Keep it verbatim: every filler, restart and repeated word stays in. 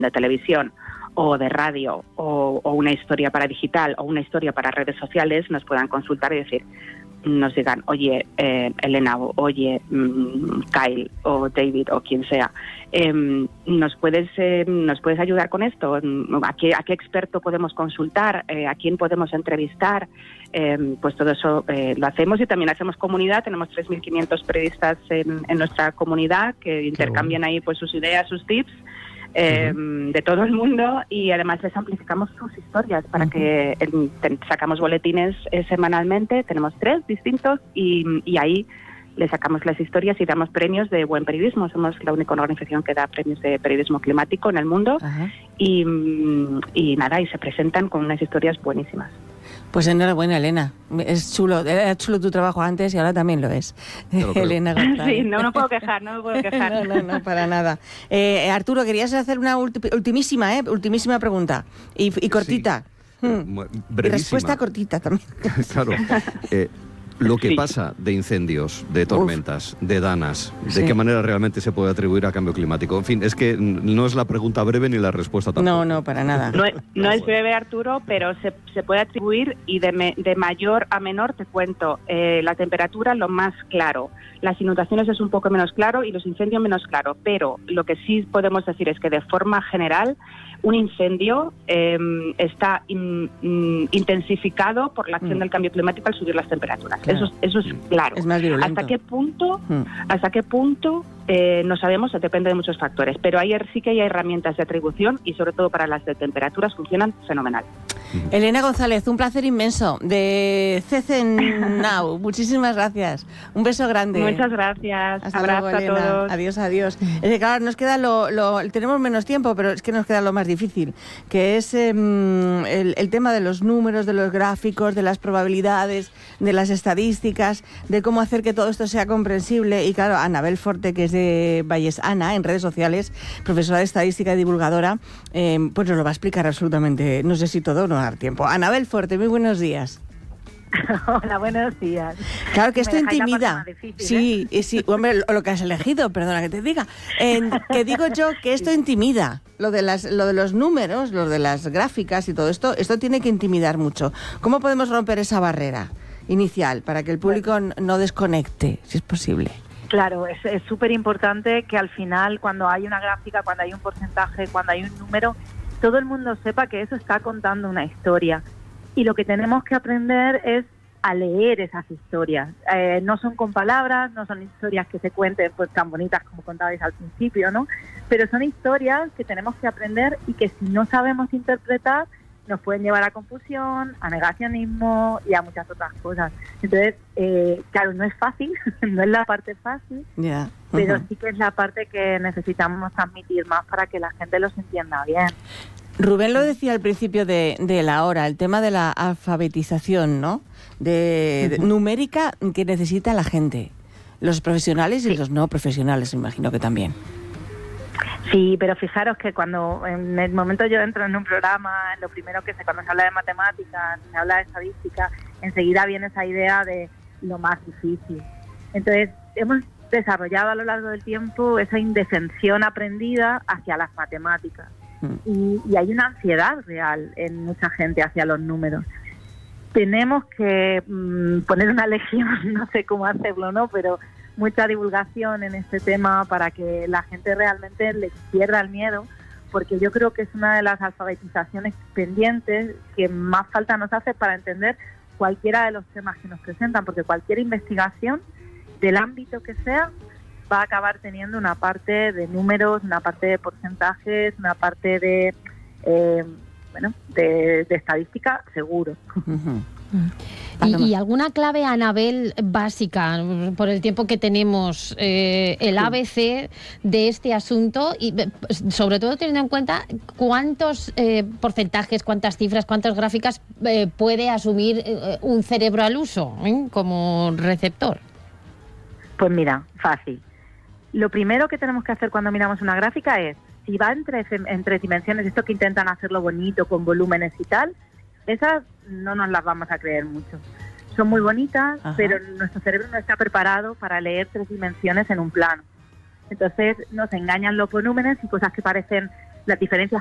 de televisión o de radio o, o una historia para digital o una historia para redes sociales, nos puedan consultar y decir, nos digan, oye, eh, Elena, o oye, mmm, Kyle, o David, o quien sea, eh, ¿nos puedes eh, nos puedes ayudar con esto? ¿A qué, a qué experto podemos consultar? Eh, ¿A quién podemos entrevistar? Eh, pues todo eso eh, lo hacemos, y también hacemos comunidad. Tenemos tres mil quinientos periodistas en, en nuestra comunidad que intercambian ahí pues sus ideas, sus tips. Eh, uh-huh. de todo el mundo, y además les amplificamos sus historias para uh-huh. que eh, te, sacamos boletines eh, semanalmente, tenemos tres distintos, y, y ahí les sacamos las historias y damos premios de buen periodismo. Somos la única organización que da premios de periodismo climático en el mundo. Uh-huh. y, y nada, y se presentan con unas historias buenísimas. Pues enhorabuena, Elena. Es chulo, era chulo tu trabajo antes y ahora también lo es. Elena González. Sí, no me puedo quejar, no me puedo quejar. no, no, no, para nada. Eh, Arturo, querías hacer una ulti- ultimísima, ¿eh? Ultimísima pregunta. Y, y cortita. Sí. Hmm. Brevísima. Y respuesta cortita también. Claro. Eh, lo que sí. pasa de incendios, de tormentas, Uf. de danas, de sí. qué manera realmente se puede atribuir a cambio climático. En fin, es que no es la pregunta breve ni la respuesta tampoco. No, no, para nada. No es, no es breve, Arturo, pero se, se puede atribuir, y de, me, de mayor a menor te cuento. Eh, la temperatura, lo más claro. Las inundaciones es un poco menos claro y los incendios menos claro. Pero lo que sí podemos decir es que de forma general un incendio eh, está in, in, intensificado por la acción mm. del cambio climático al subir las temperaturas. Claro. Eso, eso es claro. Es más virulento. ¿Hasta qué punto? Mm. ¿Hasta qué punto? Eh, no sabemos, depende de muchos factores. Pero hay, sí que hay herramientas de atribución, y sobre todo para las de temperaturas funcionan fenomenal. Mm. Elena González, un placer inmenso de C C Now. Muchísimas gracias. Un beso grande. Muchas gracias. Hasta Abrazo luego, Elena. a todos. Adiós, adiós. Es que claro, nos queda lo, lo, tenemos menos tiempo, pero es que nos queda lo más difícil, que es eh, el, el tema de los números, de los gráficos, de las probabilidades, de las estadísticas, de cómo hacer que todo esto sea comprensible. Y claro, Anabel Forte, que es de Vallesana, en redes sociales, profesora de estadística y divulgadora, eh, pues nos lo va a explicar absolutamente, no sé si todo o no dar tiempo. Anabel Forte, muy buenos días. Hola, buenos días. Claro que esto Me intimida. Difícil, sí, ¿eh? sí, hombre, lo, lo que has elegido, perdona que te diga. Eh, que digo yo que esto intimida. Lo de las, lo de los números, lo de las gráficas y todo esto, esto tiene que intimidar mucho. ¿Cómo podemos romper esa barrera inicial para que el público bueno. no desconecte, si es posible? Claro, es súper importante que al final, cuando hay una gráfica, cuando hay un porcentaje, cuando hay un número, todo el mundo sepa que eso está contando una historia. Y lo que tenemos que aprender es a leer esas historias. Eh, no son con palabras, no son historias que se cuenten pues tan bonitas como contabais al principio, ¿no? Pero son historias que tenemos que aprender, y que si no sabemos interpretar nos pueden llevar a confusión, a negacionismo y a muchas otras cosas. Entonces, eh, claro, no es fácil, no es la parte fácil, yeah. uh-huh. pero sí que es la parte que necesitamos transmitir más para que la gente los entienda bien. Rubén lo decía al principio de, de la hora, el tema de la alfabetización, ¿no? De, de numérica que necesita la gente, los profesionales y sí. los no profesionales, me imagino que también. Sí, pero fijaros que cuando en el momento yo entro en un programa, lo primero que sé, cuando se habla de matemáticas, se habla de estadística, enseguida viene esa idea de lo más difícil. Entonces, hemos desarrollado a lo largo del tiempo esa indefensión aprendida hacia las matemáticas. Y, y hay una ansiedad real en mucha gente hacia los números. Tenemos que mmm, poner una legión, no sé cómo hacerlo, ¿no? Pero mucha divulgación en este tema para que la gente realmente le pierda el miedo, porque yo creo que es una de las alfabetizaciones pendientes que más falta nos hace para entender cualquiera de los temas que nos presentan, porque cualquier investigación del ámbito que sea va a acabar teniendo una parte de números, una parte de porcentajes, una parte de eh, bueno, de, de estadística, seguro. Uh-huh. ¿Y, ¿Y alguna clave, Anabel, básica, por el tiempo que tenemos, eh, el A B C de este asunto, y sobre todo teniendo en cuenta cuántos eh, porcentajes, cuántas cifras, cuántas gráficas eh, puede asumir eh, un cerebro al uso, ¿eh? como receptor? Pues mira, fácil. Lo primero que tenemos que hacer cuando miramos una gráfica es, si va entre, entre dimensiones, esto que intentan hacerlo bonito, con volúmenes y tal, esas no nos las vamos a creer mucho. Son muy bonitas, Ajá. pero nuestro cerebro no está preparado para leer tres dimensiones en un plano. Entonces nos engañan los volúmenes y cosas que parecen las diferencias